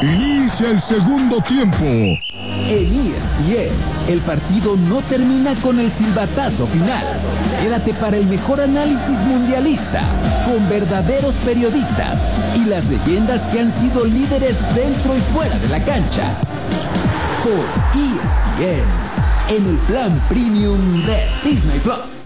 Inicia el segundo tiempo. En ESPN, el partido no termina con el silbatazo final. Quédate para el mejor análisis mundialista, con verdaderos periodistas y las leyendas que han sido líderes dentro y fuera de la cancha. Por ESPN, en el plan premium de Disney Plus.